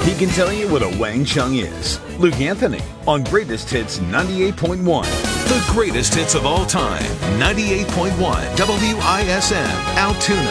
He can tell you what a Wang Chung is. Luke Anthony on Greatest Hits 98.1. The greatest hits of all time. 98.1 WISN, Altoona.